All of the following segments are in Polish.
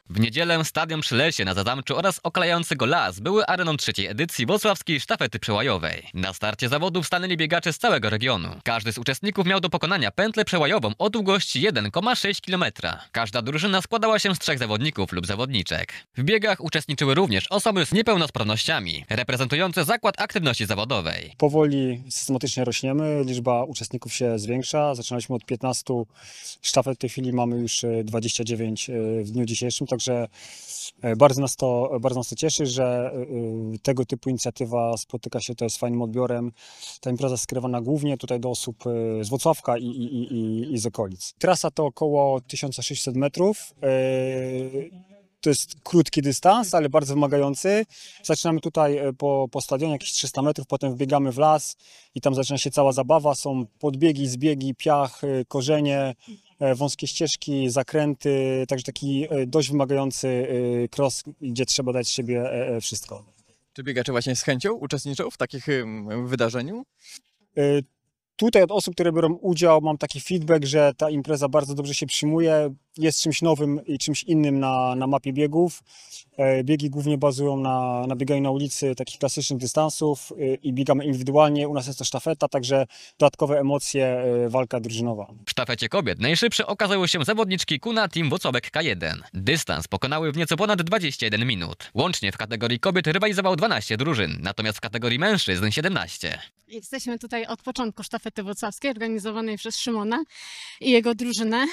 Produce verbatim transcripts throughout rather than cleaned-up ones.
W niedzielę stadion przy Lesie na Zazamczu oraz okalający go las były areną trzeciej edycji włocławskiej sztafety przełajowej. Na starcie zawodów stanęli biegacze z całego regionu. Każdy z uczestników miał do pokonania pętlę przełajową o długości jeden przecinek sześć kilometra. Każda drużyna składała się z trzech zawodników lub zawodniczek. W biegach uczestniczyły również osoby z niepełnosprawnościami, reprezentujące Zakład Aktywności Zawodowej. Powoli, systematycznie rośniemy, liczba uczestników się zwiększa. Zaczynaliśmy od piętnastu sztafet, w tej chwili mamy już dwadzieścia dziewięć w dniu dzisiejszym, także bardzo nas to, bardzo nas to cieszy, że tego typu inicjatywa spotyka się tutaj z fajnym odbiorem. Ta impreza jest skierowana głównie tutaj do osób z Włocławka i, i, i, i z okolic. Trasa to około tysiąc sześćset metrów. To jest krótki dystans, ale bardzo wymagający. Zaczynamy tutaj po, po stadionie jakieś trzysta metrów, potem wbiegamy w las i tam zaczyna się cała zabawa. Są podbiegi, zbiegi, piach, korzenie, wąskie ścieżki, zakręty, także taki dość wymagający cross, gdzie trzeba dać z siebie wszystko. Czy biegacze właśnie z chęcią uczestniczą w takich wydarzeniu? Tutaj od osób, które biorą udział, mam taki feedback, że ta impreza bardzo dobrze się przyjmuje, jest czymś nowym i czymś innym na, na mapie biegów. Biegi głównie bazują na, na bieganiu na ulicy takich klasycznych dystansów i biegamy indywidualnie. U nas jest to sztafeta, także dodatkowe emocje, walka drużynowa. W sztafecie kobiet najszybsze okazały się zawodniczki Kuna Team Włocławek K jeden. Dystans pokonały w nieco ponad dwadzieścia jeden minut. Łącznie w kategorii kobiet rywalizowało dwanaście drużyn, natomiast w kategorii mężczyzn siedemnaście. Jesteśmy tutaj od początku sztafety włocławskiej organizowanej przez Szymona i jego drużynę.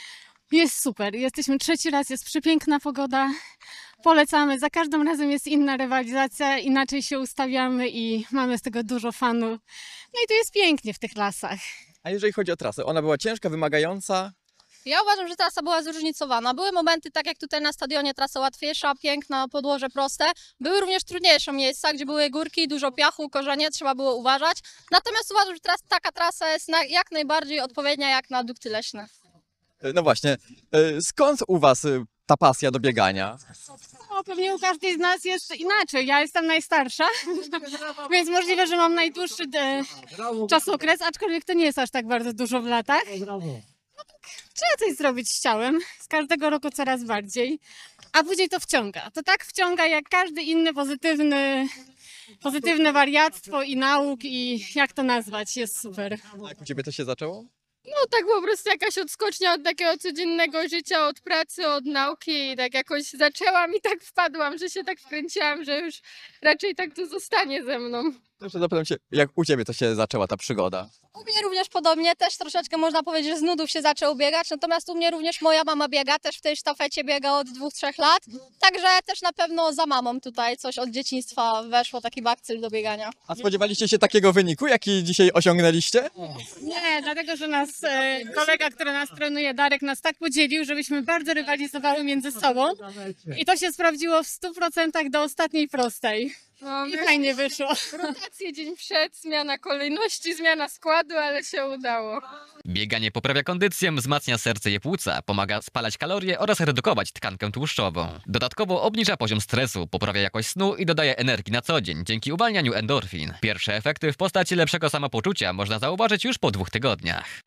Jest super, jesteśmy trzeci raz, jest przepiękna pogoda, polecamy, za każdym razem jest inna rywalizacja, inaczej się ustawiamy i mamy z tego dużo fanu. No i to jest pięknie w tych lasach. A jeżeli chodzi o trasę, ona była ciężka, wymagająca? Ja uważam, że trasa była zróżnicowana. Były momenty, tak jak tutaj na stadionie, trasa łatwiejsza, piękna, podłoże proste. Były również trudniejsze miejsca, gdzie były górki, dużo piachu, korzenie, trzeba było uważać. Natomiast uważam, że teraz taka trasa jest na, jak najbardziej odpowiednia jak na dukty leśne. No właśnie, skąd u was ta pasja do biegania? No, pewnie u każdej z nas jest inaczej. Ja jestem najstarsza, więc możliwe, że mam najdłuższy de, czasokres, aczkolwiek to nie jest aż tak bardzo dużo w latach. No tak, trzeba coś zrobić z ciałem, z każdego roku coraz bardziej, a później to wciąga. To tak wciąga jak każdy inny pozytywny, pozytywne wariactwo i nauk i jak to nazwać, jest super. A jak u ciebie to się zaczęło? No tak po prostu jakaś odskocznia od takiego codziennego życia, od pracy, od nauki i tak jakoś zaczęłam i tak wpadłam, że się tak wkręciłam, że już raczej tak to zostanie ze mną. Jeszcze zapytam się, jak u ciebie to się zaczęła ta przygoda? U mnie również podobnie, też troszeczkę można powiedzieć, że z nudów się zaczął biegać, natomiast u mnie również moja mama biega, też w tej sztafecie biega od dwóch, trzech lat, także też na pewno za mamą tutaj coś od dzieciństwa weszło, taki bakcyl do biegania. A spodziewaliście się takiego wyniku, jaki dzisiaj osiągnęliście? Nie, dlatego, że nas e, kolega, który nas trenuje, Darek, nas tak podzielił, żebyśmy bardzo rywalizowały między sobą i to się sprawdziło w stu procentach do ostatniej prostej. No, I fajnie wyszło. rotację dzień przed, zmiana kolejności, zmiana składu, ale się udało. Bieganie poprawia kondycję, wzmacnia serce i płuca, pomaga spalać kalorie oraz redukować tkankę tłuszczową. Dodatkowo obniża poziom stresu, poprawia jakość snu i dodaje energii na co dzień dzięki uwalnianiu endorfin. Pierwsze efekty w postaci lepszego samopoczucia można zauważyć już po dwóch tygodniach.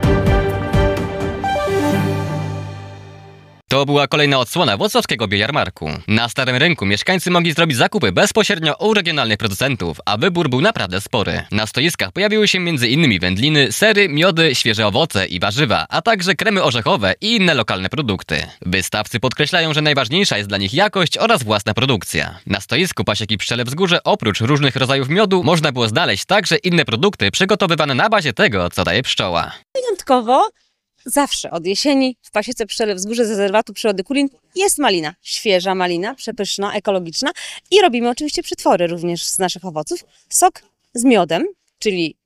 To była kolejna odsłona włocławskiego biojarmarku. Na Starym Rynku mieszkańcy mogli zrobić zakupy bezpośrednio u regionalnych producentów, a wybór był naprawdę spory. Na stoiskach pojawiły się między innymi wędliny, sery, miody, świeże owoce i warzywa, a także kremy orzechowe i inne lokalne produkty. Wystawcy podkreślają, że najważniejsza jest dla nich jakość oraz własna produkcja. Na stoisku Pasieki Pszczele Wzgórze oprócz różnych rodzajów miodu można było znaleźć także inne produkty przygotowywane na bazie tego, co daje pszczoła. Wyjątkowo zawsze od jesieni w Pasiece Pszczele Wzgórze z rezerwatu przyrody Kulin jest malina. Świeża malina, przepyszna, ekologiczna i robimy oczywiście przetwory również z naszych owoców. Sok z miodem, czyli